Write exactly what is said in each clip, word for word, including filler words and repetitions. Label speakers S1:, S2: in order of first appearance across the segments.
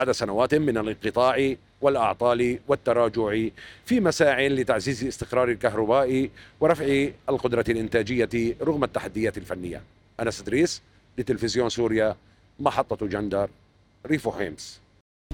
S1: بعد سنوات من الانقطاع والأعطال والتراجع في مساع لتعزيز الاستقرار الكهربائي ورفع القدرة الإنتاجية رغم التحديات الفنية. أنس إدريس لتلفزيون سوريا، محطة جندر، ريف حمص.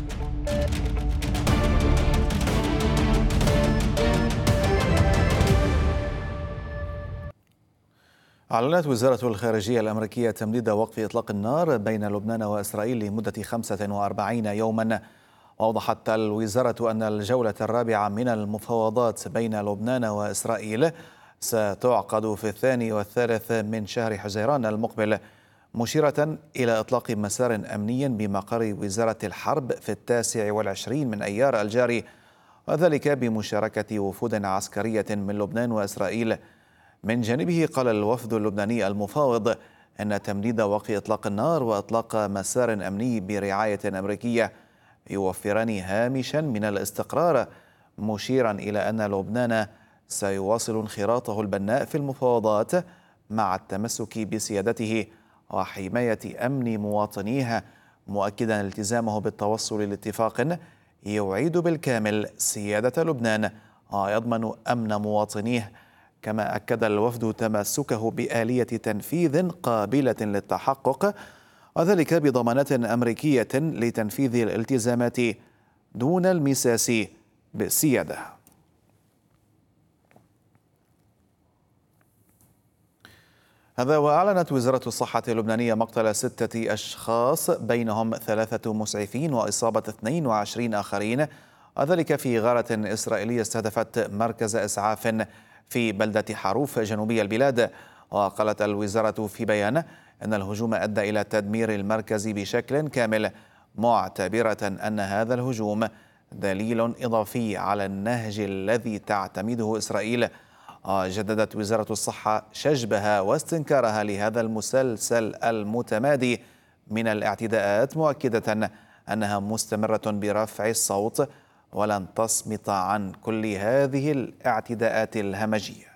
S2: أعلنت وزارة الخارجية الأمريكية تمديد وقف إطلاق النار بين لبنان وإسرائيل لمدة خمسة وأربعين يوما. وأوضحت الوزارة أن الجولة الرابعة من المفاوضات بين لبنان وإسرائيل ستعقد في الثاني والثالث من شهر حزيران المقبل، مشيرة إلى إطلاق مسار أمني بمقر وزارة الحرب في التاسع والعشرين من أيار الجاري، وذلك بمشاركة وفود عسكرية من لبنان وإسرائيل. من جانبه قال الوفد اللبناني المفاوض أن تمديد وقف إطلاق النار وإطلاق مسار أمني برعاية أمريكية يوفران هامشا من الاستقرار، مشيرا إلى أن لبنان سيواصل انخراطه البناء في المفاوضات مع التمسك بسيادته وحماية أمن مواطنيه، مؤكدا التزامه بالتوصل لاتفاق يعيد بالكامل سيادة لبنان ويضمن أمن مواطنيه. كما أكد الوفد تمسكه بآلية تنفيذ قابلة للتحقق، وذلك بضمانات أمريكية لتنفيذ الالتزامات دون المساس بالسيادة. هذا وأعلنت وزارة الصحة اللبنانية مقتل ستة أشخاص بينهم ثلاثة مسعفين وإصابة اثنين وعشرين آخرين، وذلك في غارة إسرائيلية استهدفت مركز إسعاف في بلدة حروف جنوبي البلاد. وقالت الوزارة في بيان أن الهجوم أدى إلى تدمير المركز بشكل كامل، معتبرة أن هذا الهجوم دليل إضافي على النهج الذي تعتمده إسرائيل. جددت وزارة الصحة شجبها واستنكارها لهذا المسلسل المتمادي من الاعتداءات، مؤكدة أنها مستمرة برفع الصوت ولن تصمت عن كل هذه الاعتداءات الهمجية.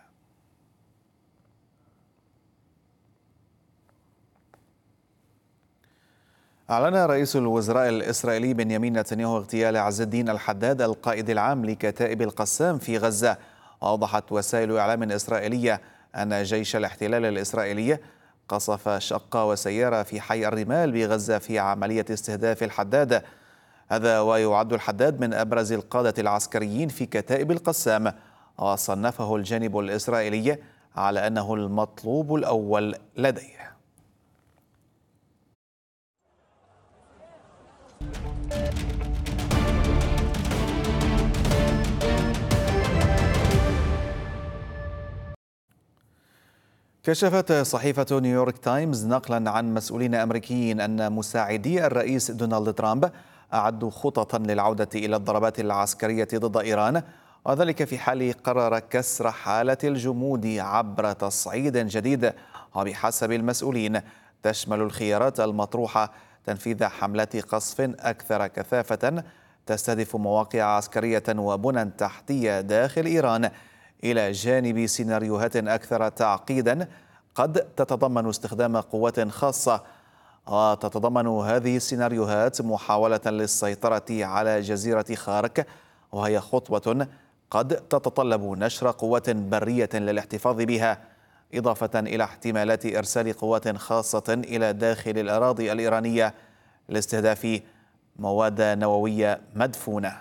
S2: أعلن رئيس الوزراء الإسرائيلي بنيامين نتنياهو اغتيال عز الدين الحداد القائد العام لكتائب القسام في غزة. وأوضحت وسائل إعلام إسرائيلية أن جيش الاحتلال الإسرائيلي قصف شقة وسيارة في حي الرمال بغزة في عملية استهداف الحداد. هذا ويعد الحداد من أبرز القادة العسكريين في كتائب القسام، وصنفه الجانب الإسرائيلي على أنه المطلوب الأول لديه. كشفت صحيفة نيويورك تايمز نقلا عن مسؤولين أمريكيين أن مساعدي الرئيس دونالد ترامب أعدوا خططا للعودة إلى الضربات العسكرية ضد إيران، وذلك في حال قرر كسر حالة الجمود عبر تصعيد جديد. وبحسب المسؤولين تشمل الخيارات المطروحة تنفيذ حملات قصف أكثر كثافة تستهدف مواقع عسكرية وبنى تحتية داخل إيران، إلى جانب سيناريوهات أكثر تعقيدا قد تتضمن استخدام قوات خاصة. وتتضمن هذه السيناريوهات محاولة للسيطرة على جزيرة خارك، وهي خطوة قد تتطلب نشر قوات برية للاحتفاظ بها، إضافة إلى احتمالات إرسال قوات خاصة إلى داخل الأراضي الإيرانية لاستهداف مواد نووية مدفونة.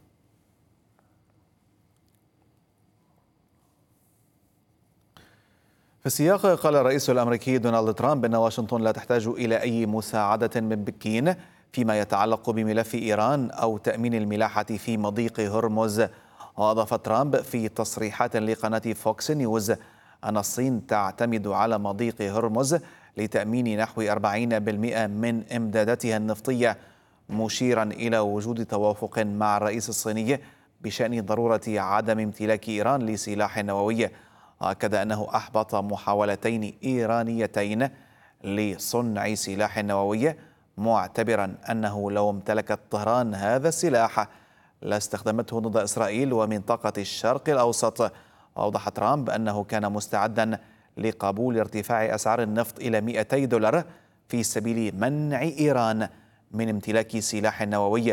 S2: في السياق قال الرئيس الأمريكي دونالد ترامب أن واشنطن لا تحتاج إلى أي مساعدة من بكين فيما يتعلق بملف إيران أو تأمين الملاحة في مضيق هرمز. وأضاف ترامب في تصريحات لقناة فوكس نيوز أن الصين تعتمد على مضيق هرمز لتأمين نحو أربعين بالمئة من إمداداتها النفطية، مشيرا إلى وجود توافق مع الرئيس الصيني بشأن ضرورة عدم امتلاك إيران لسلاح نووي. وأكد أنه أحبط محاولتين إيرانيتين لصنع سلاح نووي، معتبرا أنه لو امتلكت طهران هذا السلاح لاستخدمته ضد إسرائيل ومنطقة الشرق الأوسط. وأوضح ترامب أنه كان مستعدا لقبول ارتفاع أسعار النفط إلى مئتي دولار في سبيل منع إيران من امتلاك سلاح نووي.